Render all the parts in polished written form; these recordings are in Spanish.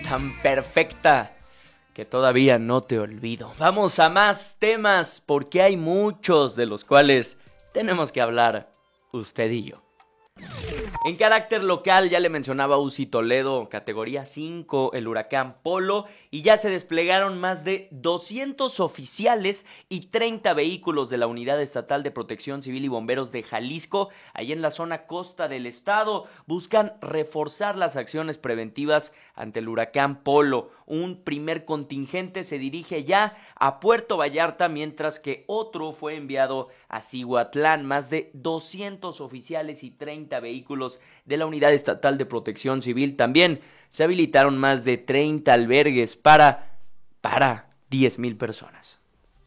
tan perfecta que todavía no te olvido. Vamos a más temas porque hay muchos de los cuales tenemos que hablar usted y yo. En carácter local, ya le mencionaba Uzi Toledo, categoría 5, el huracán Polo, y ya se desplegaron más de 200 oficiales y 30 vehículos de la Unidad Estatal de Protección Civil y Bomberos de Jalisco, ahí en la zona costa del estado. Buscan reforzar las acciones preventivas ante el huracán Polo. Un primer contingente se dirige ya a Puerto Vallarta, mientras que otro fue enviado a Cihuatlán. Más de 200 oficiales y 30 vehículos de la Unidad Estatal de Protección Civil. También se habilitaron más de 30 albergues para 10,000 personas.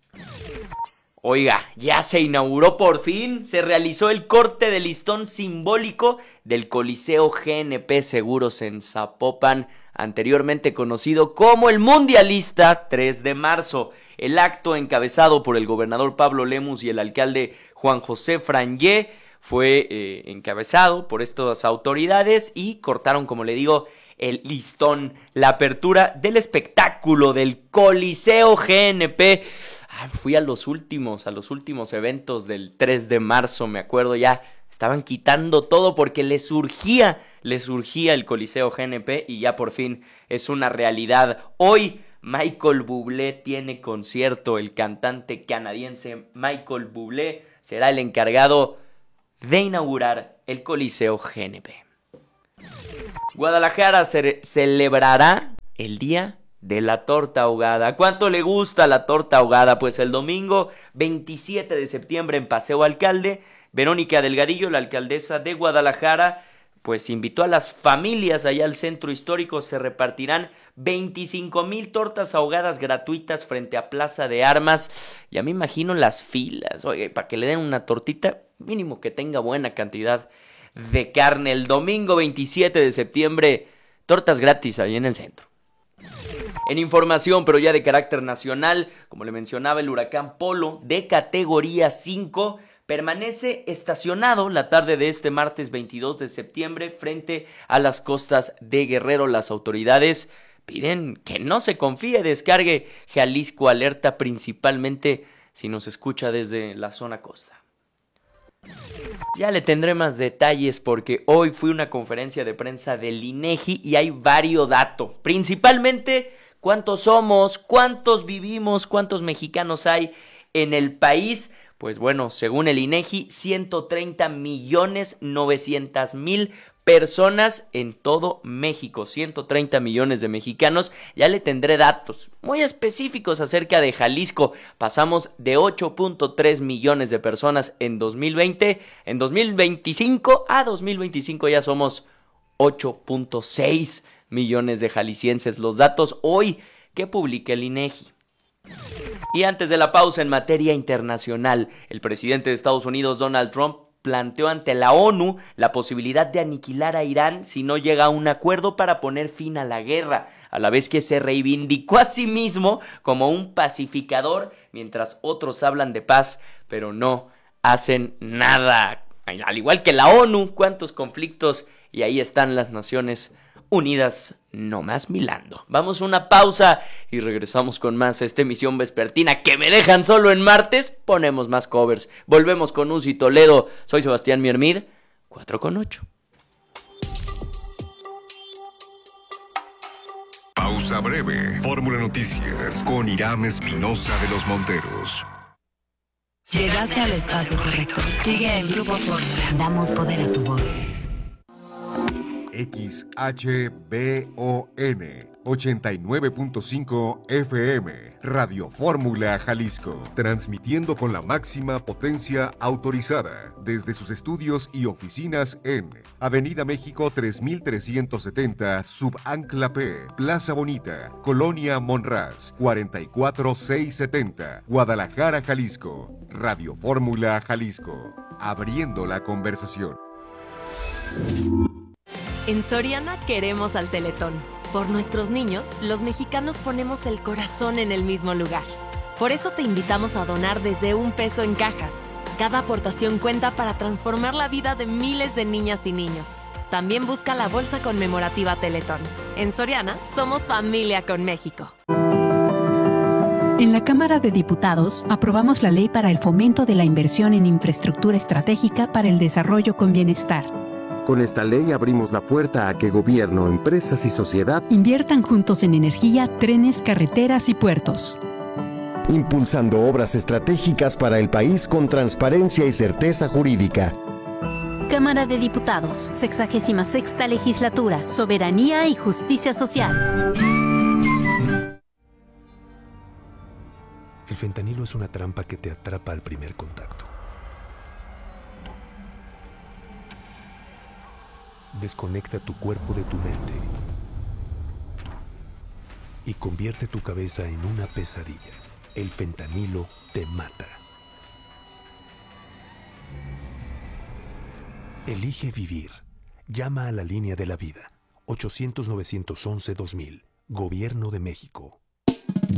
Oiga, ya se inauguró por fin, se realizó el corte de listón simbólico del Coliseo GNP Seguros en Zapopan, anteriormente conocido como el Mundialista 3 de marzo. El acto, encabezado por el gobernador Pablo Lemus y el alcalde Juan José Frangé, fue encabezado por estas autoridades y cortaron, como le digo, el listón, la apertura del espectáculo del Coliseo GNP. Fui a los últimos eventos del 3 de marzo, me acuerdo, ya estaban quitando todo porque le surgía el Coliseo GNP y ya por fin es una realidad. Hoy Michael Bublé tiene concierto, el cantante canadiense Michael Bublé será el encargado de inaugurar el Coliseo GNP. Guadalajara celebrará el Día de la Torta Ahogada. ¿Cuánto le gusta la torta ahogada? Pues el domingo 27 de septiembre en Paseo Alcalde, Verónica Delgadillo, la alcaldesa de Guadalajara, pues invitó a las familias allá al centro histórico. Se repartirán 25,000 tortas ahogadas gratuitas frente a Plaza de Armas. Ya me imagino las filas. Oye, para que le den una tortita, mínimo que tenga buena cantidad de carne. El domingo 27 de septiembre, tortas gratis ahí en el centro. En información, pero ya de carácter nacional, como le mencionaba, el huracán Polo, de categoría 5, permanece estacionado la tarde de este martes 22 de septiembre frente a las costas de Guerrero. Las autoridades piden que no se confíe, descargue Jalisco Alerta, principalmente si nos escucha desde la zona costa. Ya le tendré más detalles porque hoy fui a una conferencia de prensa del INEGI y hay varios datos, principalmente cuántos somos, cuántos vivimos, cuántos mexicanos hay en el país. Pues bueno, según el INEGI, 130,900,000 personas en todo México, 130 millones de mexicanos. Ya le tendré datos muy específicos acerca de Jalisco. Pasamos de 8.3 millones de personas en 2020, en 2025 a 2025 ya somos 8.6 millones de jaliscienses. Los datos hoy que publica el INEGI. Y antes de la pausa, en materia internacional, el presidente de Estados Unidos, Donald Trump, planteó ante la ONU la posibilidad de aniquilar a Irán si no llega a un acuerdo para poner fin a la guerra, a la vez que se reivindicó a sí mismo como un pacificador, mientras otros hablan de paz, pero no hacen nada. Al igual que la ONU, cuántos conflictos, y ahí están las Naciones Unidas nomás milando. Vamos a una pausa y regresamos con más a esta emisión vespertina que me dejan solo en martes. Ponemos más covers. Volvemos con Uzi Toledo. Soy Sebastián Miermid, 4:8. Pausa breve. Fórmula Noticias con Irán Espinosa de los Monteros. Llegaste al espacio correcto. Sigue el Grupo Fórmula. Damos poder a tu voz. XHBON 89.5 FM, Radio Fórmula Jalisco, transmitiendo con la máxima potencia autorizada desde sus estudios y oficinas en Avenida México 3370, Subancla P, Plaza Bonita, Colonia Monraz, 44670, Guadalajara, Jalisco. Radio Fórmula Jalisco, abriendo la conversación. En Soriana queremos al Teletón. Por nuestros niños, los mexicanos ponemos el corazón en el mismo lugar. Por eso te invitamos a donar desde $1 en cajas. Cada aportación cuenta para transformar la vida de miles de niñas y niños. También busca la bolsa conmemorativa Teletón. En Soriana, somos familia con México. En la Cámara de Diputados aprobamos la ley para el fomento de la inversión en infraestructura estratégica para el desarrollo con bienestar. Con esta ley abrimos la puerta a que gobierno, empresas y sociedad inviertan juntos en energía, trenes, carreteras y puertos. impulsando obras estratégicas para el país con transparencia y certeza jurídica. Cámara de Diputados, 66ª Legislatura, Soberanía y Justicia Social. El fentanilo es una trampa que te atrapa al primer contacto. Desconecta tu cuerpo de tu mente y convierte tu cabeza en una pesadilla. El fentanilo te mata. Elige vivir. Llama a la línea de la vida. 800-911-2000. Gobierno de México.